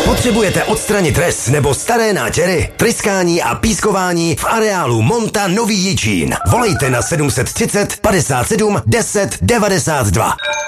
Potřebujete odstranit res nebo staré nátěry, tryskání a pískování v areálu Monta Nový Jičín. Volejte na 730 57 10 92.